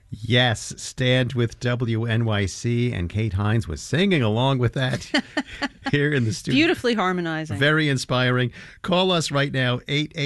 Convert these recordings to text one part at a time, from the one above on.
Yes, Stand with WNYC, and Kate Hines was singing along with that here in the studio. Beautifully harmonizing. Very inspiring. Call us right now,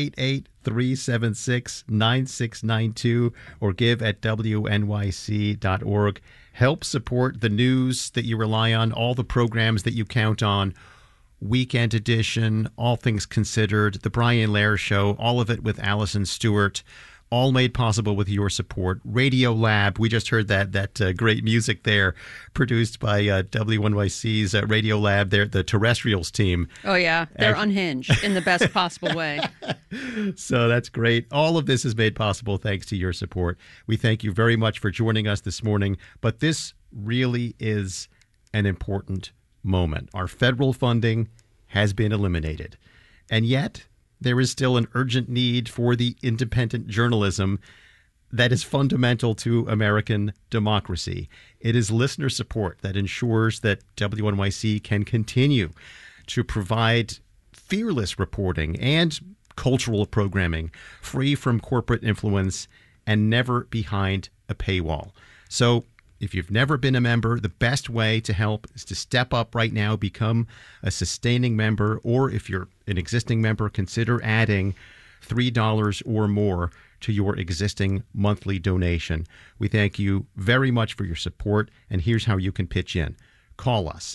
888-376-9692, or give at WNYC.org. Help support the news that you rely on, all the programs that you count on. Weekend Edition, All Things Considered, The Brian Lehrer Show, all of it with Allison Stewart. All made possible with your support. Radio Lab, we just heard that great music there, produced by WNYC's Radio Lab, the Terrestrials team. Oh, yeah. They're unhinged in the best possible way. So that's great. All of this is made possible thanks to your support. We thank you very much for joining us this morning. But this really is an important moment. Our federal funding has been eliminated. And yet, there is still an urgent need for the independent journalism that is fundamental to American democracy. It is listener support that ensures that WNYC can continue to provide fearless reporting and cultural programming free from corporate influence and never behind a paywall. So if you've never been a member, the best way to help is to step up right now, become a sustaining member, or if you're an existing member, consider adding $3 or more to your existing monthly donation. We thank you very much for your support, and here's how you can pitch in. Call us,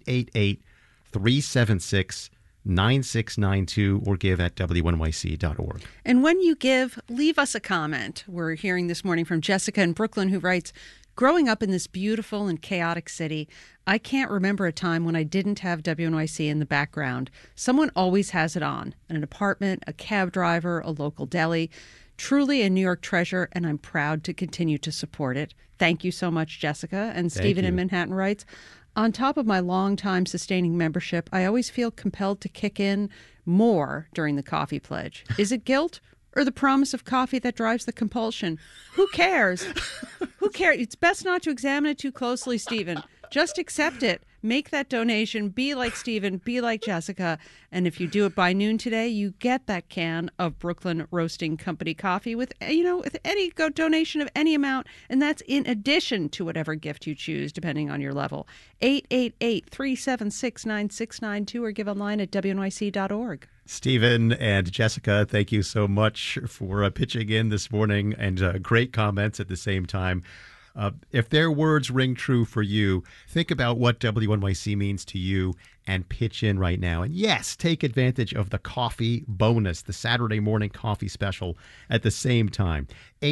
888-376-9692, or give at WNYC.org. And when you give, leave us a comment. We're hearing this morning from Jessica in Brooklyn, who writes, growing up in this beautiful and chaotic city, I can't remember a time when I didn't have WNYC in the background. Someone always has it on. In an apartment, a cab driver, a local deli. Truly a New York treasure, and I'm proud to continue to support it. Thank you so much, Jessica. And Stephen in Manhattan writes, on top of my long-time sustaining membership, I always feel compelled to kick in more during the coffee pledge. Is it guilt? Or the promise of coffee that drives the compulsion? Who cares? Who cares? It's best not to examine it too closely, Stephen. Just accept it. Make that donation. Be like Stephen. Be like Jessica. And if you do it by noon today, you get that can of Brooklyn Roasting Company coffee with any donation of any amount. And that's in addition to whatever gift you choose, depending on your level. 888-376-9692 or give online at WNYC.org. Stephen and Jessica, thank you so much for pitching in this morning, and great comments at the same time. If their words ring true for you, think about what WNYC means to you and pitch in right now. And yes, take advantage of the coffee bonus, the Saturday morning coffee special at the same time.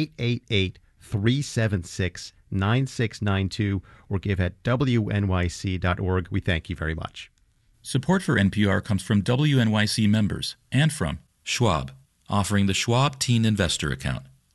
888-376-9692 or give at WNYC.org. We thank you very much. Support for NPR comes from WNYC members and from Schwab, offering the Schwab Teen Investor Account.